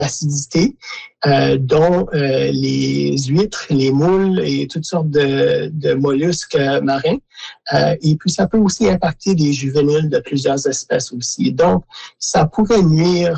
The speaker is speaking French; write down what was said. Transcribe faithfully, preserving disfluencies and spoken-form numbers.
acidité, euh, dont euh, les huîtres, les moules et toutes sortes de, de mollusques marins. Euh, et puis, ça peut aussi impacter des juvéniles de plusieurs espèces aussi. Donc, ça pourrait nuire